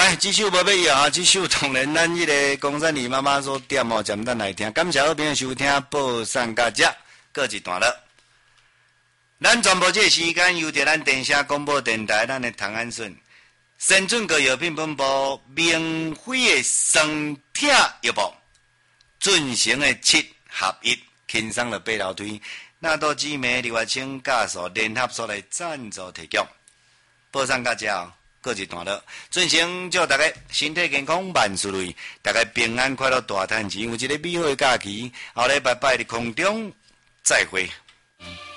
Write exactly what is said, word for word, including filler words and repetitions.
来，这首无要摇啊！这首当然咱迄个公山里妈妈所点哦，暂等来听。感谢好朋友收听，报上到这，各一段落。咱全部这个时间由着咱电声广播电台，咱的唐安顺、深圳个药品本部、明辉的双铁药部进行的七合一，轻松了八楼推，那都姊妹刘华清教授联合所来赞助提供。报上到这哦。各一段落，进行祝大家身体健康，万事如意，大家平安快乐，大赚钱，有一个美好的假期。后礼拜拜的空中再会。